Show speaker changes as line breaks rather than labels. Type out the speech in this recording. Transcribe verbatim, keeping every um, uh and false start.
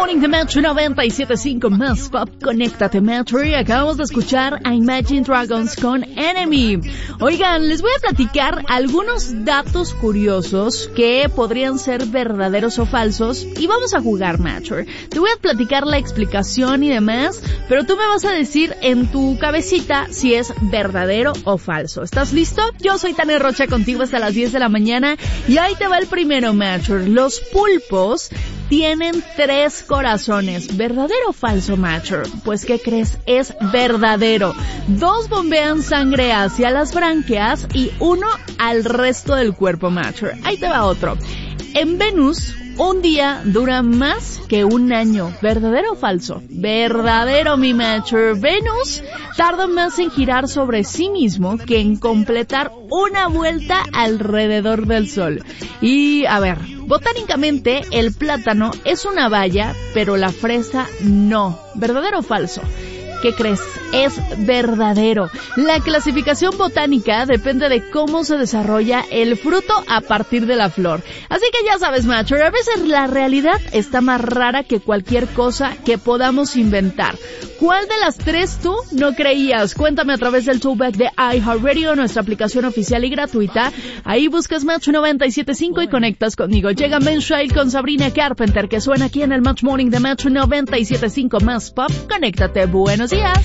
Morning de Metro noventa y siete punto cinco más Pop. Conéctate Metro, y acabamos de escuchar a Imagine Dragons con Enemy. Oigan, les voy a platicar algunos datos curiosos que podrían ser verdaderos o falsos y vamos a jugar Metro. Te voy a platicar la explicación y demás, pero tú me vas a decir en tu cabecita si es verdadero o falso. ¿Estás listo? Yo soy Tania Rocha contigo hasta las diez de la mañana y ahí te va el primero Metro. Los pulpos tienen tres corazones. ¿Verdadero o falso, Matcher? Pues, ¿qué crees? Es verdadero. Dos bombean sangre hacia las branquias y uno al resto del cuerpo, Matcher. Ahí te va otro. En Venus, un día dura más que un año. ¿Verdadero o falso? Verdadero, mi Matcher. Venus tarda más en girar sobre sí mismo que en completar una vuelta alrededor del Sol. Y, a ver, botánicamente el plátano es una baya, pero la fresa no. ¿Verdadero o falso? ¿Qué crees? Es verdadero. La clasificación botánica depende de cómo se desarrolla el fruto a partir de la flor. Así que ya sabes, macho, a veces la realidad está más rara que cualquier cosa que podamos inventar. ¿Cuál de las tres tú no creías? Cuéntame a través del Toolback de iHeartRadio, nuestra aplicación oficial y gratuita. Ahí buscas Match noventa y siete punto cinco y conectas conmigo. Llega Ben Child con Sabrina Carpenter, que suena aquí en el Match Morning de Match noventa y siete punto cinco más Pop. Conéctate. Buenos días.